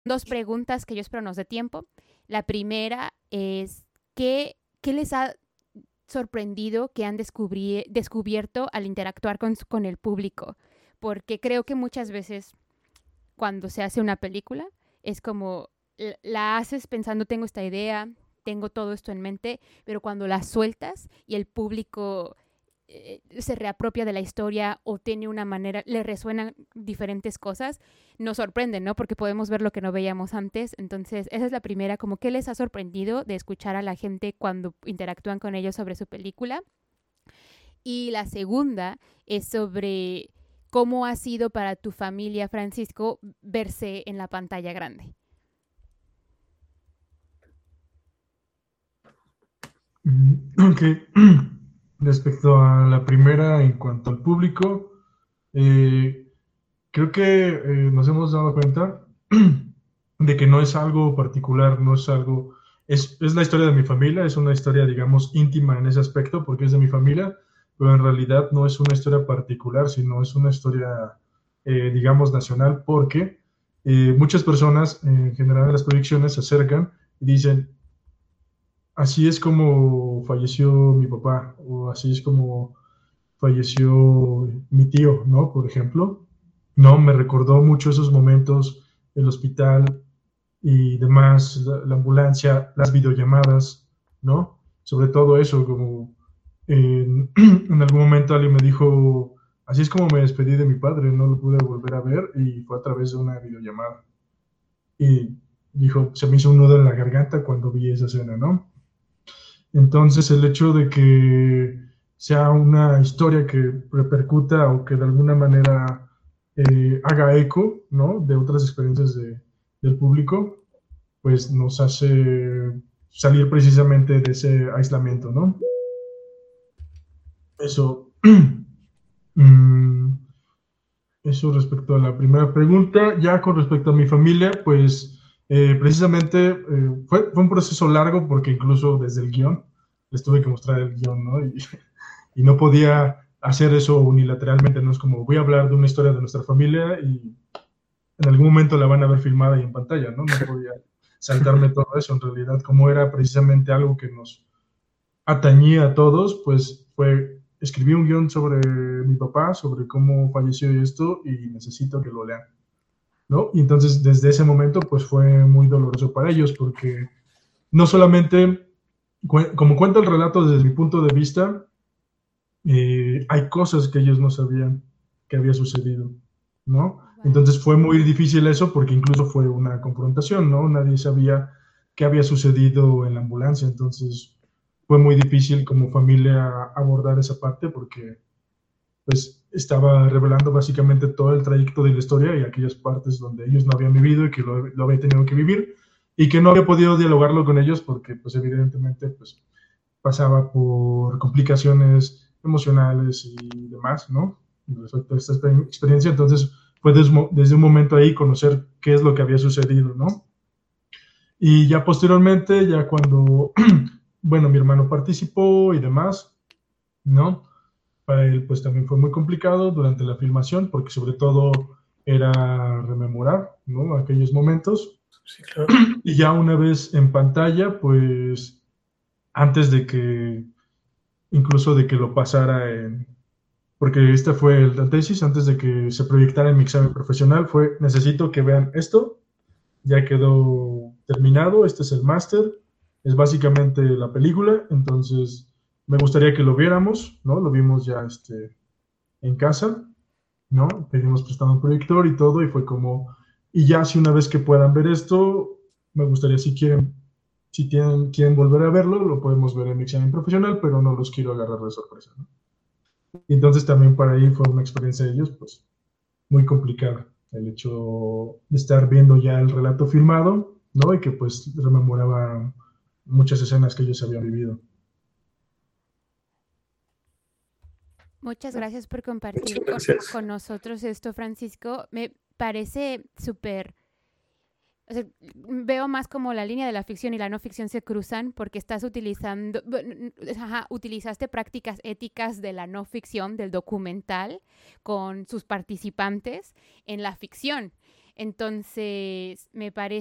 dos preguntas que yo espero nos dé tiempo. La primera es, ¿qué les ha sorprendido que han descubierto al interactuar con el público? Porque creo que muchas veces cuando se hace una película es como la haces pensando tengo esta idea, tengo todo esto en mente, pero cuando la sueltas y el público se reapropia de la historia o tiene una manera, le resuenan diferentes cosas, nos sorprenden, ¿no? Porque podemos ver lo que no veíamos antes. Entonces, esa es la primera, como qué les ha sorprendido de escuchar a la gente cuando interactúan con ellos sobre su película. Y la segunda es sobre cómo ha sido para tu familia, Francisco, verse en la pantalla grande. Ok. Respecto a la primera, en cuanto al público, eh, creo que nos hemos dado cuenta de que no es algo particular, no es algo, es la historia de mi familia, es una historia, digamos, íntima en ese aspecto, porque es de mi familia, pero en realidad no es una historia particular, sino es una historia, digamos, nacional, porque muchas personas, en general en las proyecciones, se acercan y dicen, así es como falleció mi papá, o así es como falleció mi tío, ¿no? Por ejemplo, ¿no? Me recordó mucho esos momentos, el hospital y demás, la ambulancia, las videollamadas, ¿no? Sobre todo eso, como en algún momento alguien me dijo, así es como me despedí de mi padre, no lo pude volver a ver y fue a través de una videollamada. Y dijo, se me hizo un nudo en la garganta cuando vi esa escena, ¿no? Entonces, el hecho de que sea una historia que repercuta o que de alguna manera haga eco, ¿no? De otras experiencias del público, pues nos hace salir precisamente de ese aislamiento, ¿no? Eso, mm, eso respecto a la primera pregunta. Ya con respecto a mi familia, pues precisamente fue un proceso largo porque incluso desde el guión les tuve que mostrar el guión, ¿no? Y no podía hacer eso unilateralmente, no es como voy a hablar de una historia de nuestra familia y en algún momento la van a ver filmada y en pantalla, ¿no? No podía saltarme todo eso, en realidad, como era precisamente algo que nos atañía a todos, pues fue, escribí un guión sobre mi papá, sobre cómo falleció y esto, y necesito que lo lean, ¿no? Y entonces desde ese momento, pues fue muy doloroso para ellos, porque no solamente, como cuenta el relato desde mi punto de vista, hay cosas que ellos no sabían que había sucedido, ¿no? Vale. Entonces fue muy difícil eso porque incluso fue una confrontación, ¿no? Nadie sabía qué había sucedido en la ambulancia, entonces fue muy difícil como familia abordar esa parte porque pues estaba revelando básicamente todo el trayecto de la historia y aquellas partes donde ellos no habían vivido y que lo habían tenido que vivir y que no había podido dialogarlo con ellos porque pues evidentemente pues pasaba por complicaciones emocionales y demás, ¿no? Respecto a esta experiencia, entonces fue desde un momento ahí conocer qué es lo que había sucedido, ¿no? Y ya posteriormente, ya cuando, bueno, mi hermano participó y demás, ¿no? Para él pues también fue muy complicado durante la filmación porque sobre todo era rememorar, ¿no? Aquellos momentos. Sí, claro. Y ya una vez en pantalla, pues antes de que incluso de que lo pasara en, porque esta fue la tesis antes de que se proyectara en mi examen profesional, fue necesito que vean esto, ya quedó terminado, este es el máster, es básicamente la película, entonces me gustaría que lo viéramos, ¿no? Lo vimos ya en casa, ¿no? Pedimos prestado un proyector y todo, y fue como, y ya si una vez que puedan ver esto, me gustaría si quieren, si quieren volver a verlo, lo podemos ver en mi examen profesional, pero no los quiero agarrar de sorpresa, ¿no? Y entonces también para ahí fue una experiencia de ellos, pues, muy complicada. El hecho de estar viendo ya el relato filmado, ¿no? Y que pues rememoraba muchas escenas que ellos habían vivido. Muchas gracias por compartir Muchas gracias. con nosotros esto, Francisco. Me parece súper, o sea, veo más como la línea de la ficción y la no ficción se cruzan porque estás utilizando, ajá, utilizaste prácticas éticas de la no ficción, del documental, con sus participantes en la ficción. Entonces, me parece